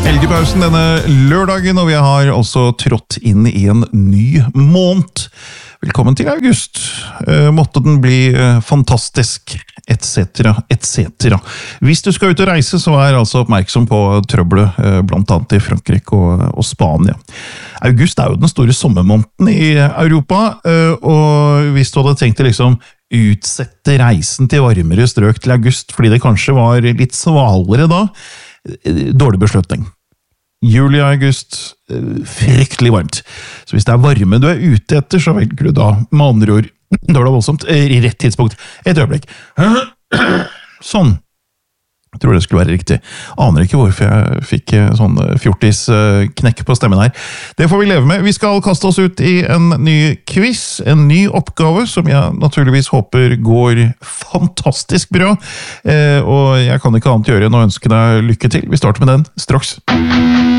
Helgepausen denne lørdagen, og vi har også trådt inn i en ny måned. Velkommen til august. Måtte den bli fantastisk, etc., etc. Hvis du skal ut og reise, så altså oppmerksom på trøbbelet, blant annet i Frankrike og Spania. August jo den store sommermåneden i Europa, og hvis du hadde tenkt å liksom utsette reisen til varmere strøk til august, fordi det kanskje var litt svalere da, dårlig beslutning. Juli og august, fryktelig varmt. Så hvis det varme du ute etter, så velger du da, med andre ord, da det voldsomt, i rett tidspunkt. Et øyeblikk. Sånn. Jeg tror det skulle være riktig. Aner ikke hvorfor jeg fikk sånn fjortis-knekk på stemmen her. Det får vi leve med. Vi skal kaste oss ut i en ny quiz, en ny oppgave, som jeg naturligvis håper går fantastisk bra. Og jeg kan ikke annet gjøre enn å ønske deg lykke til. Vi starter med den straks.